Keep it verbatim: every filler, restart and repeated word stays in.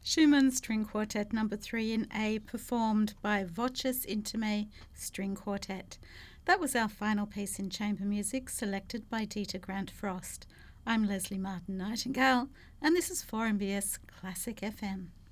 Schumann String Quartet number three in A, performed by Voces Intime String Quartet. That was our final piece in chamber music, selected by Dieter Grant Frost. I'm Leslie Martin Nightingale, and this is four M B S Classic F M.